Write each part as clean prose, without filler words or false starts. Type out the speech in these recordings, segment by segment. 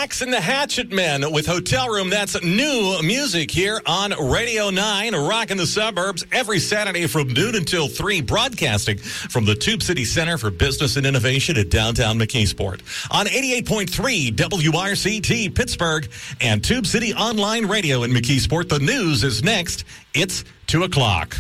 Axe and the Hatchet Men with Hotel Room. That's new music here on Radio 9, rocking the suburbs every Saturday from noon until 3, broadcasting from the Tube City Center for Business and Innovation at downtown McKeesport. On 88.3 WRCT Pittsburgh and Tube City Online Radio in McKeesport. The news is next. It's 2 o'clock.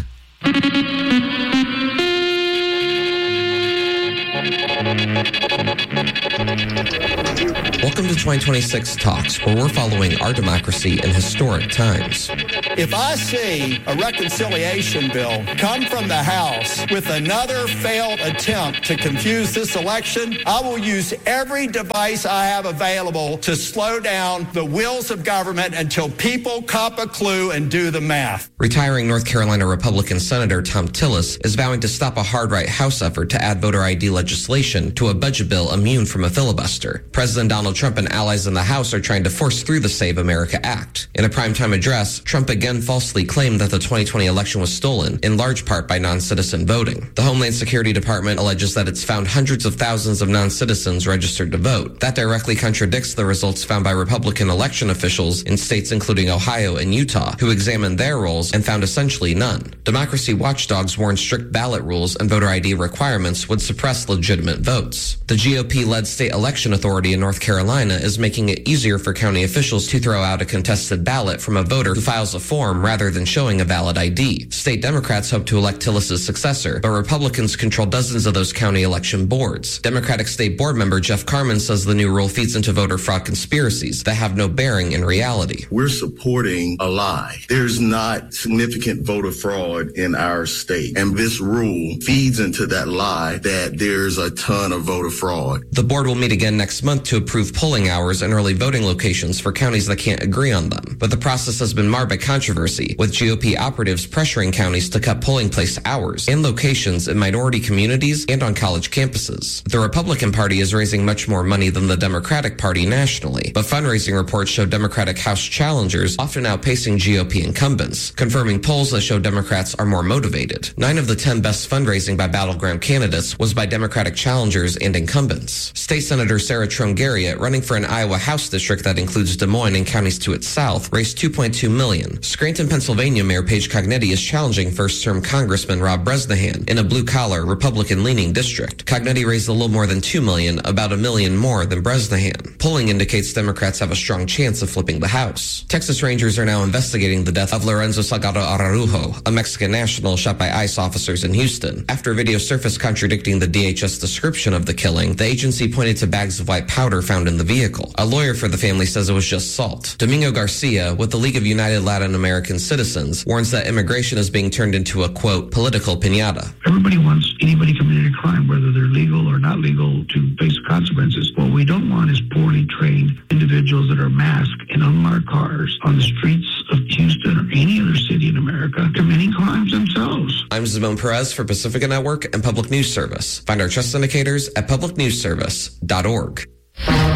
Welcome to 2026 Talks, where we're following our democracy in historic times. If I see a reconciliation bill come from the House with another failed attempt to confuse this election, I will use every device I have available to slow down the wheels of government until people cop a clue and do the math. Retiring North Carolina Republican Senator Thom Tillis is vowing to stop a hard-right House effort to add voter ID legislation to a budget bill immune from a filibuster. President Donald Trump and allies in the House are trying to force through the Save America Act. In a primetime address, Trump again falsely claimed that the 2020 election was stolen, in large part by non-citizen voting. The Homeland Security Department alleges that it's found hundreds of thousands of non-citizens registered to vote. That directly contradicts the results found by Republican election officials in states including Ohio and Utah, who examined their rolls and found essentially none. Democracy watchdogs warned strict ballot rules and voter ID requirements would suppress legitimate votes. The GOP-led state election authority in North Carolina is making it easier for county officials to throw out a contested ballot from a voter who files a form rather than showing a valid ID. State Democrats hope to elect Tillis' successor, but Republicans control dozens of those county election boards. Democratic State Board member Jeff Carman says the new rule feeds into voter fraud conspiracies that have no bearing in reality. We're supporting a lie. There's not significant voter fraud in our state, and this rule feeds into that lie that there's a ton of voter fraud. The board will meet again next month to approve polling hours and early voting locations for counties that can't agree on them. But the process has been marred by controversy, with GOP operatives pressuring counties to cut polling place hours and locations in minority communities and on college campuses. The Republican Party is raising much more money than the Democratic Party nationally, but fundraising reports show Democratic House challengers often outpacing GOP incumbents, confirming polls that show Democrats are more motivated. 9 of the 10 best fundraising by battleground candidates was by Democratic challengers and incumbents. State Senator Sarah Trungariat, running for an Iowa House district that includes Des Moines and counties to its south, raised $2.2 million. Scranton, Pennsylvania Mayor Paige Cognetti is challenging first-term Congressman Rob Bresnahan in a blue-collar, Republican-leaning district. Cognetti raised a little more than $2 million, about $1 million more than Bresnahan. Polling indicates Democrats have a strong chance of flipping the House. Texas Rangers are now investigating the death of Lorenzo Salgado Araujo, a Mexican national shot by ICE officers in Houston. After video surfaced contradicting the DHS description of the killing, the agency pointed to bags of white powder found in the vehicle. A lawyer for the family says it was just salt. Domingo Garcia, with the League of United Latin American Citizens, warns that immigration is being turned into a, quote, political piñata. Everybody wants anybody committing a crime, whether they're legal or not legal, to face consequences. What we don't want is poorly trained individuals that are masked in unmarked cars on the streets of Houston or any other city in America committing crimes themselves. I'm Simone Perez for Pacifica Network and Public News Service. Find our trust indicators at publicnewsservice.org.